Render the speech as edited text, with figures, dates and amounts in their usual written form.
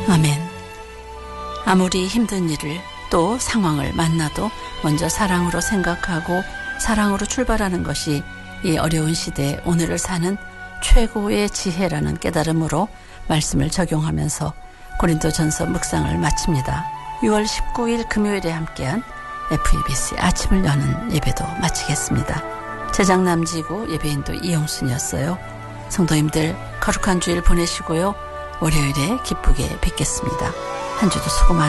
아멘. 아무리 힘든 일을 또 상황을 만나도 먼저 사랑으로 생각하고 사랑으로 출발하는 것이 이 어려운 시대에 오늘을 사는 최고의 지혜라는 깨달음으로 말씀을 적용하면서 고린도전서 묵상을 마칩니다. 6월 19일 금요일에 함께한 FEBC 아침을 여는 예배도 마치겠습니다. 제작 남지구 예배인도 이영순이었어요. 성도님들 거룩한 주일 보내시고요. 월요일에 기쁘게 뵙겠습니다. 한 주도 수고 많으셨습니다.